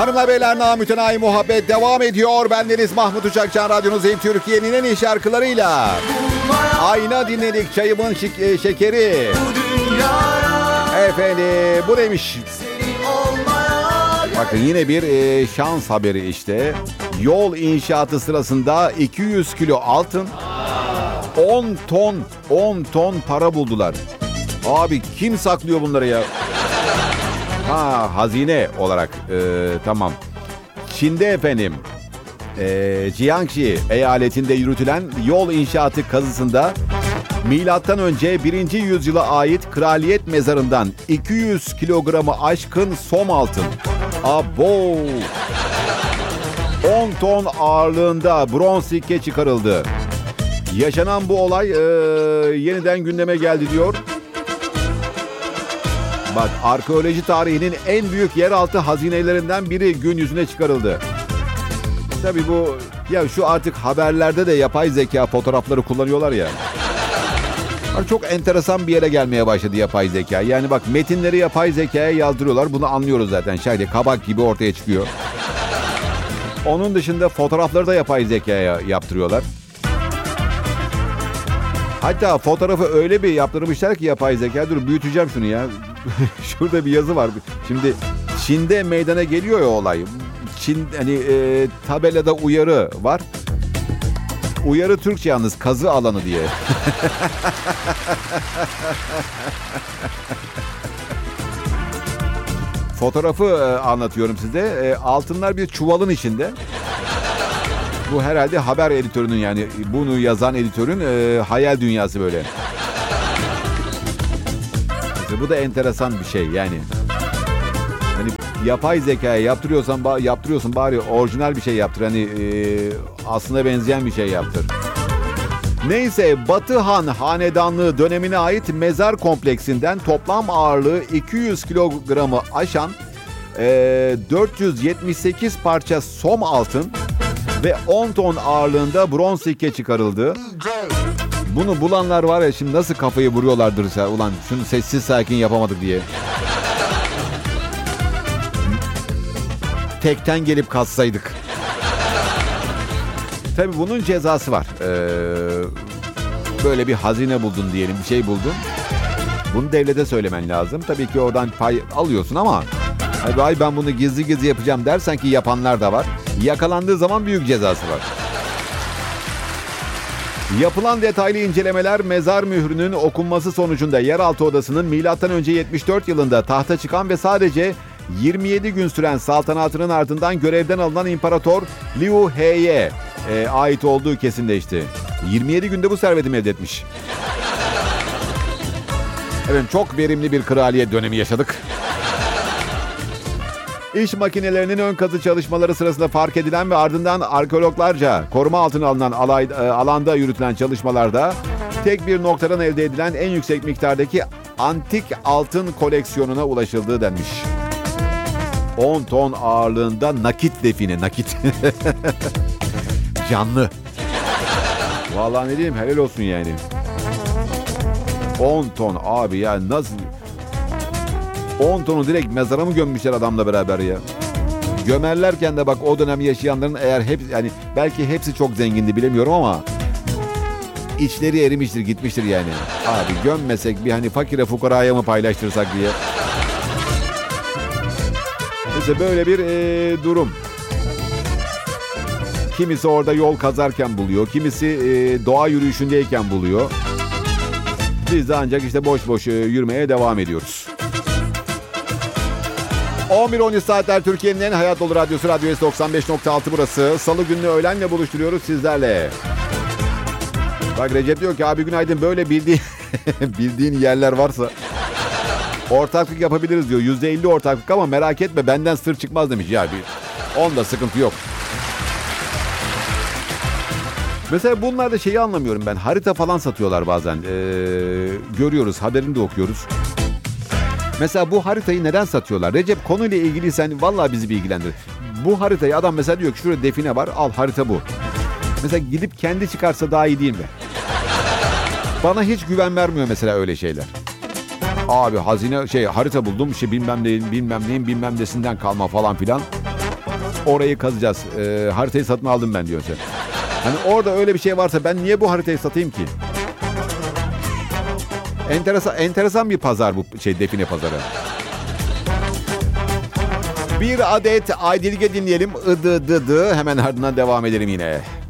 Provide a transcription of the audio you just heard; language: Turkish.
Hanımlar beyler, namütenayi muhabbet devam ediyor. Bendeniz Mahmut Uçakcan, radyonuzun Türkiye'nin en iyi şarkılarıyla. Ayna dinledik, çayımın şekeri. Efendim, bu neymiş? Bakın yine bir şans haberi işte. Yol inşaatı sırasında 200 kilo altın, 10 ton para buldular. Abi kim saklıyor bunları ya? Ha, hazine olarak tamam. Çin'de efendim Jiangxi eyaletinde yürütülen yol inşaatı kazısında milattan önce 1. yüzyıla ait kraliyet mezarından 200 kilogramı aşkın som altın. Abo! 10 ton ağırlığında bronz sikke çıkarıldı. Yaşanan bu olay yeniden gündeme geldi diyor. Bak, arkeoloji tarihinin en büyük yeraltı hazinelerinden biri gün yüzüne çıkarıldı. Tabii bu, ya şu artık haberlerde de yapay zeka fotoğrafları kullanıyorlar ya. Bak, çok enteresan bir yere gelmeye başladı yapay zeka. Yani bak, metinleri yapay zekaya yazdırıyorlar. Bunu anlıyoruz zaten. Şöyle kabak gibi ortaya çıkıyor. Onun dışında fotoğrafları da yapay zekaya yaptırıyorlar. Hatta fotoğrafı öyle bir yaptırmışlar ki yapay zeka. Dur, büyüteceğim şunu ya. Şurada bir yazı var. Şimdi Çin'de meydana geliyor ya olay. Çin hani tabelada uyarı var. Uyarı Türkçe yalnız, kazı alanı diye. Fotoğrafı anlatıyorum size. Altınlar bir çuvalın içinde. Bu herhalde haber editörünün, yani bunu yazan editörün hayal dünyası böyle. İşte bu da enteresan bir şey yani. Hani yapay zekaya yaptırıyorsun bari orijinal bir şey yaptır. Hani aslına benzeyen bir şey yaptır. Neyse, Batı Han Hanedanlığı dönemine ait mezar kompleksinden toplam ağırlığı 200 kilogramı aşan 478 parça som altın ve 10 ton ağırlığında bronz sikke çıkarıldı. Bunu bulanlar var ya, şimdi nasıl kafayı vuruyorlardır ya. Ulan şunu sessiz sakin yapamadık diye. Tekten gelip katsaydık. Tabii bunun cezası var. Böyle bir hazine buldun diyelim, bir şey buldun. Bunu devlete söylemen lazım. Tabii ki oradan pay alıyorsun ama ay ben bunu gizli gizli yapacağım dersen ki yapanlar da var. Yakalandığı zaman büyük cezası var. Yapılan detaylı incelemeler mezar mührünün okunması sonucunda yeraltı odasının M.Ö. 74 yılında tahta çıkan ve sadece 27 gün süren saltanatının ardından görevden alınan İmparator Liu He'ye ait olduğu kesinleşti. 27 günde bu serveti elde etmiş. Evet, çok verimli bir kraliyet dönemi yaşadık. İş makinelerinin ön kazı çalışmaları sırasında fark edilen ve ardından arkeologlarca koruma altına alınan alanda yürütülen çalışmalarda tek bir noktadan elde edilen en yüksek miktardaki antik altın koleksiyonuna ulaşıldığı denmiş. 10 ton ağırlığında nakit define, nakit. Canlı. Vallahi ne diyeyim, helal olsun yani. 10 ton abi ya, nasıl? 10 tonu direkt mezara mı gömmüşler adamla beraber ya? Gömerlerken de bak, o dönem yaşayanların eğer hepsi, yani belki hepsi çok zengindi bilemiyorum ama içleri erimiştir, gitmiştir yani. Abi gömmesek bir hani fakire fukaraya mı paylaştırsak diye. İşte böyle bir durum. Kimisi orada yol kazarken buluyor, kimisi doğa yürüyüşündeyken buluyor. Biz de ancak işte boş boş yürümeye devam ediyoruz. 11-13 saatler Türkiye'nin en hayat dolu radyosu, Radyo S 95.6 burası. Salı gününü öğlenle buluşturuyoruz sizlerle. Bak, Recep diyor ki abi günaydın, böyle bildiğin yerler varsa ortaklık yapabiliriz diyor. %50 ortaklık ama merak etme, benden sır çıkmaz demiş. Ya onda sıkıntı yok. Mesela bunlarda şeyi anlamıyorum ben. Harita falan satıyorlar bazen. Görüyoruz, haberini de okuyoruz. Mesela bu haritayı neden satıyorlar? Recep, konuyla ilgiliysen vallahi bizi bilgilendir. Bu haritayı adam mesela diyor ki şurada define var, al harita bu. Mesela gidip kendi çıkarsa daha iyi değil mi? Bana hiç güven vermiyor mesela öyle şeyler. Abi hazine harita buldum, bilmem neyin bilmem nesinden kalma falan filan. Orayı kazacağız. Haritayı satın aldım ben diyor sen. Hani orada öyle bir şey varsa ben niye bu haritayı satayım ki? Enteresan bir pazar bu define pazarı. Bir adet Aydilge dinleyelim. Idı dı dı. Hemen ardından devam edelim yine.